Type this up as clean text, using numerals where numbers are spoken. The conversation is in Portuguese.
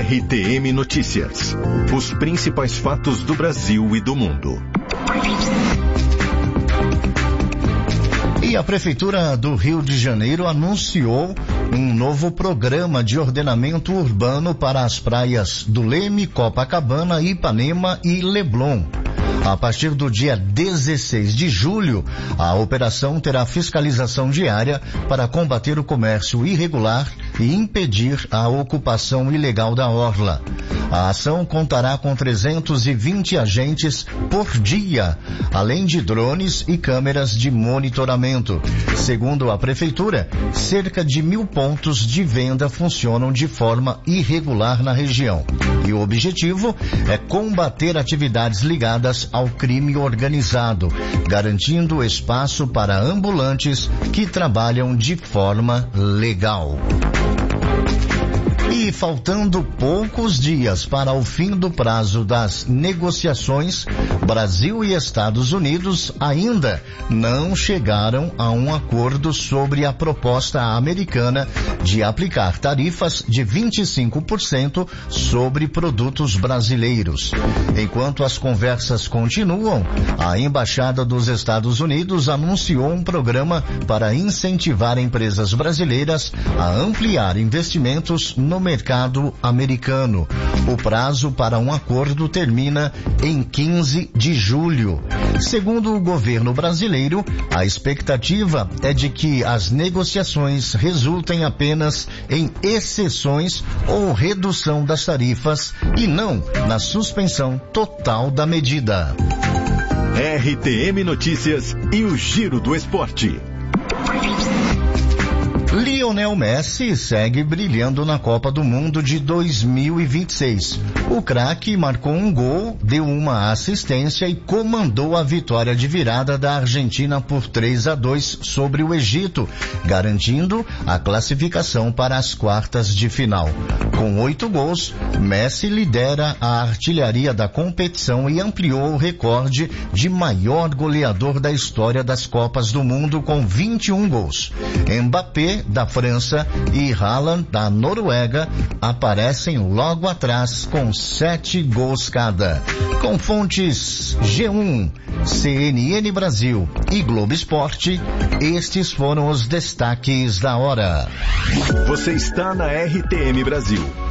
RTM Notícias. Os principais fatos do Brasil e do mundo. E a Prefeitura do Rio de Janeiro anunciou um novo programa de ordenamento urbano para as praias do Leme, Copacabana, Ipanema e Leblon. A partir do dia 16 de julho, a operação terá fiscalização diária para combater o comércio irregular e impedir a ocupação ilegal da orla. A ação contará com 320 agentes por dia, além de drones e câmeras de monitoramento. Segundo a Prefeitura, cerca de 1.000 pontos de venda funcionam de forma irregular na região. E o objetivo é combater atividades ligadas ao crime organizado, garantindo espaço para ambulantes que trabalham de forma legal. E faltando poucos dias para o fim do prazo das negociações, Brasil e Estados Unidos ainda não chegaram a um acordo sobre a proposta americana de aplicar tarifas de 25% sobre produtos brasileiros. Enquanto as conversas continuam, a Embaixada dos Estados Unidos anunciou um programa para incentivar empresas brasileiras a ampliar investimentos no mercado americano. O prazo para um acordo termina em 15 de julho. Segundo o governo brasileiro, a expectativa é de que as negociações resultem apenas em exceções ou redução das tarifas e não na suspensão total da medida. RTM Notícias e o Giro do Esporte. Lionel Messi segue brilhando na Copa do Mundo de 2026. O craque marcou um gol, deu uma assistência e comandou a vitória de virada da Argentina por 3-2 sobre o Egito, garantindo a classificação para as quartas de final. Com 8 gols, Messi lidera a artilharia da competição e ampliou o recorde de maior goleador da história das Copas do Mundo com 21 gols. Mbappé, da França, e Haaland, da Noruega, aparecem logo atrás com 7 gols cada. Com fontes G1, CNN Brasil e Globo Esporte, estes foram os destaques da hora. Você está na RTM Brasil.